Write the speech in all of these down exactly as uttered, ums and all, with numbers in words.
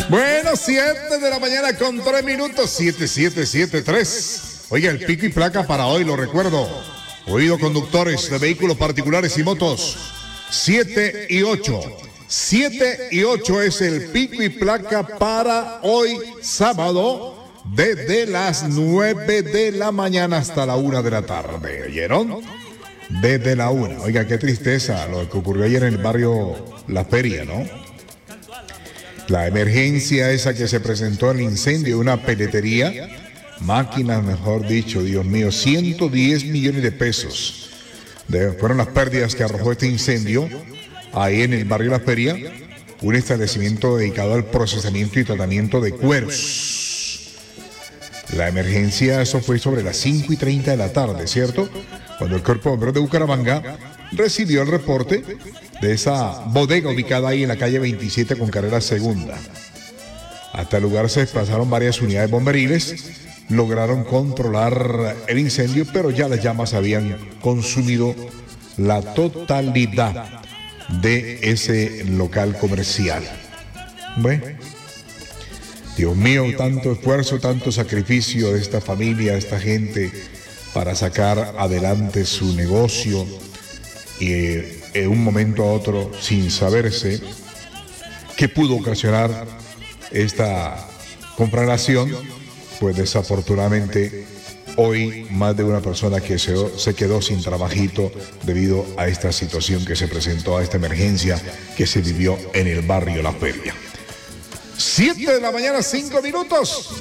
Bueno, siete de la mañana con tres minutos, siete, siete, siete, tres. Oiga, el pico y placa para hoy, lo recuerdo. Oído conductores de vehículos particulares y motos, siete y ocho. siete y ocho es el pico y placa para hoy, sábado, desde las nueve de la mañana hasta la una de la tarde. ¿Oyeron? Desde la una. Oiga, qué tristeza lo que ocurrió ayer en el barrio La Feria, ¿no? La emergencia esa que se presentó, el incendio de una peletería, máquinas, mejor dicho, Dios mío, ciento diez millones de pesos. De, fueron las pérdidas que arrojó este incendio ahí en el barrio La Feria, un establecimiento dedicado al procesamiento y tratamiento de cueros. La emergencia, eso fue sobre las cinco y treinta de la tarde, ¿cierto? Cuando el Cuerpo de Bomberos de Bucaramanga recibió el reporte de esa bodega ubicada ahí en la calle veintisiete con carrera segunda. Hasta el lugar se desplazaron varias unidades bomberiles, lograron controlar el incendio, pero ya las llamas habían consumido la totalidad de ese local comercial. Bueno, Dios mío, tanto esfuerzo, tanto sacrificio de esta familia, de esta gente para sacar adelante su negocio y eh, en un momento a otro, sin saberse qué pudo ocasionar esta conflagración, pues desafortunadamente hoy más de una persona que se, se quedó sin trabajito debido a esta situación que se presentó, a esta emergencia que se vivió en el barrio La Feria. siete de la mañana, cinco minutos.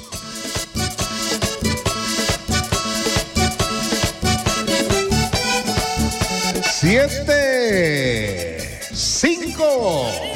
Siete, cinco.